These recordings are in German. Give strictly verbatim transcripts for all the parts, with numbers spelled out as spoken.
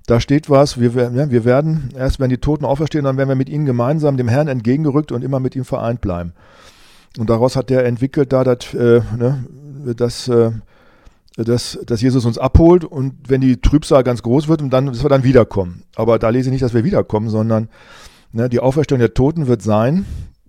da steht was, wir, ja, wir werden, erst wenn die Toten auferstehen, dann werden wir mit ihnen gemeinsam dem Herrn entgegengerückt und immer mit ihm vereint bleiben. Und daraus hat der entwickelt, da das, äh, ne, dass, äh, dass, dass Jesus uns abholt und wenn die Trübsal ganz groß wird, und dann, dass wir dann wiederkommen. Aber da lese ich nicht, dass wir wiederkommen, sondern ne, die Auferstehung der Toten wird sein,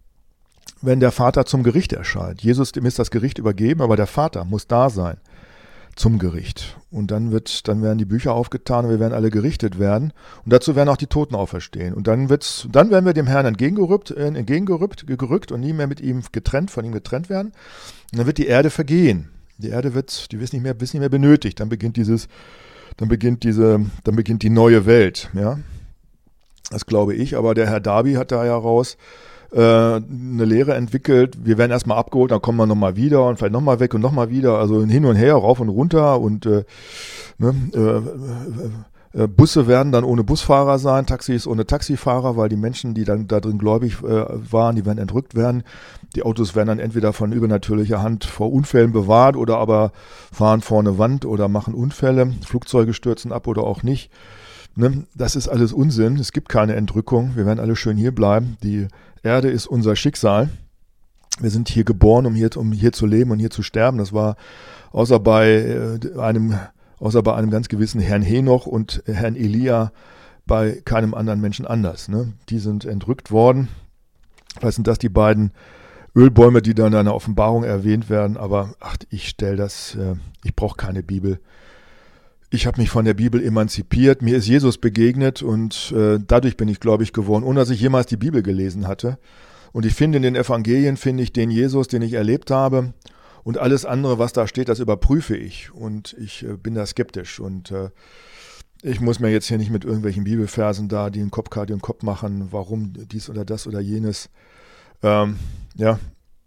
wenn der Vater zum Gericht erscheint. Jesus, dem ist das Gericht übergeben, aber der Vater muss da sein zum Gericht. Und dann wird, dann werden die Bücher aufgetan und wir werden alle gerichtet werden. Und dazu werden auch die Toten auferstehen. Und dann wird's, dann werden wir dem Herrn entgegengerückt, äh, entgegengerückt gerückt und nie mehr mit ihm getrennt, von ihm getrennt werden. Und dann wird die Erde vergehen. Die Erde wird, die wird nicht mehr, wird nicht mehr benötigt. Dann beginnt dieses, dann beginnt diese, dann beginnt die neue Welt, ja. Das glaube ich. Aber der Herr Darby hat da ja raus äh, eine Lehre entwickelt. Wir werden erstmal abgeholt, dann kommen wir nochmal wieder und vielleicht nochmal weg und nochmal wieder. Also hin und her, rauf und runter und äh, ne, äh, äh, Busse werden dann ohne Busfahrer sein, Taxis ohne Taxifahrer, weil die Menschen, die dann da drin gläubig äh, waren, die werden entrückt werden. Die Autos werden dann entweder von übernatürlicher Hand vor Unfällen bewahrt oder aber fahren vor eine Wand oder machen Unfälle. Flugzeuge stürzen ab oder auch nicht. Ne? Das ist alles Unsinn. Es gibt keine Entrückung. Wir werden alle schön hier bleiben. Die Erde ist unser Schicksal. Wir sind hier geboren, um hier, um hier zu leben und hier zu sterben. Das war außer bei äh, einem außer bei einem ganz gewissen Herrn Henoch und Herrn Elia bei keinem anderen Menschen anders. Ne? Die sind entrückt worden. Vielleicht sind das die beiden Ölbäume, die dann in einer Offenbarung erwähnt werden. Aber ach, ich stelle das, äh, ich brauche keine Bibel. Ich habe mich von der Bibel emanzipiert. Mir ist Jesus begegnet und äh, dadurch bin ich gläubig geworden, ohne dass ich jemals die Bibel gelesen hatte. Und ich finde in den Evangelien, finde ich den Jesus, den ich erlebt habe. Und alles andere, was da steht, das überprüfe ich. Und ich äh, bin da skeptisch. Und äh, ich muss mir jetzt hier nicht mit irgendwelchen Bibelversen da, die einen Kopfkarte im Kopf machen, warum dies oder das oder jenes. Ähm, ja,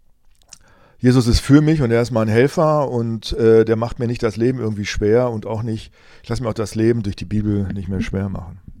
Jesus ist für mich und er ist mein Helfer und äh, der macht mir nicht das Leben irgendwie schwer und auch nicht, ich lasse mir auch das Leben durch die Bibel nicht mehr schwer machen.